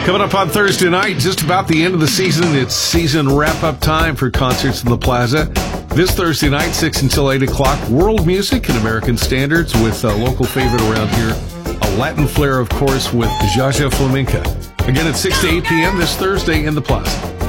Coming up on Thursday night, just about the end of the season, it's season wrap-up time for concerts in the Plaza. This Thursday night, 6 until 8 o'clock, world music and American standards with a local favorite around here, a Latin flair, of course, with Jaja Flamenca. Again, at 6 to 8 p.m. this Thursday in the Plaza.